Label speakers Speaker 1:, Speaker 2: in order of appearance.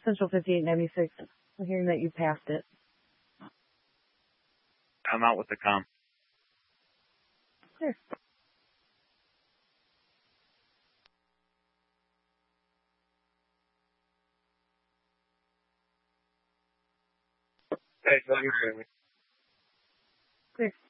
Speaker 1: Central 5896. I'm hearing that you passed it.
Speaker 2: I'm out with the comm.
Speaker 1: Sure.
Speaker 2: Hey, so you're hearing me.
Speaker 1: Clear.